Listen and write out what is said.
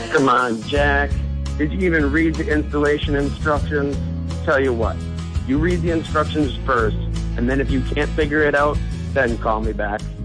Come on, Jack. Did you even read the installation instructions? Tell you what, you read the instructions first, and then if you can't figure it out, then call me back.